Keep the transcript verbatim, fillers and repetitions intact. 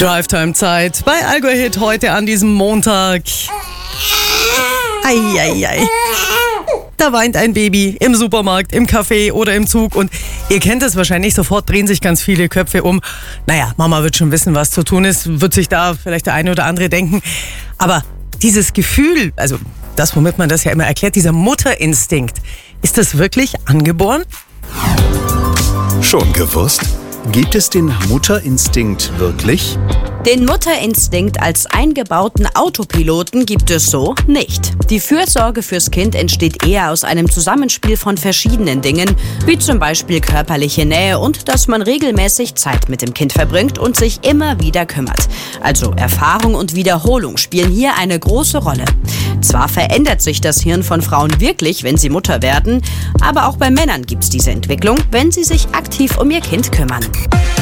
Drive-Time-Zeit bei Allgäu-Hit heute an diesem Montag. Eieiei. Da weint ein Baby im Supermarkt, im Café oder im Zug und ihr kennt es wahrscheinlich, sofort drehen sich ganz viele Köpfe um. Naja, Mama wird schon wissen, was zu tun ist, wird sich da vielleicht der eine oder andere denken. Aber dieses Gefühl, also das, womit man das ja immer erklärt, dieser Mutterinstinkt, ist das wirklich angeboren? Schon gewusst? Gibt es den Mutterinstinkt wirklich? Den Mutterinstinkt als eingebauten Autopiloten gibt es so nicht. Die Fürsorge fürs Kind entsteht eher aus einem Zusammenspiel von verschiedenen Dingen, wie zum Beispiel körperliche Nähe und dass man regelmäßig Zeit mit dem Kind verbringt und sich immer wieder kümmert. Also Erfahrung und Wiederholung spielen hier eine große Rolle. Zwar verändert sich das Hirn von Frauen wirklich, wenn sie Mutter werden, aber auch bei Männern gibt es diese Entwicklung, wenn sie sich aktiv um ihr Kind kümmern.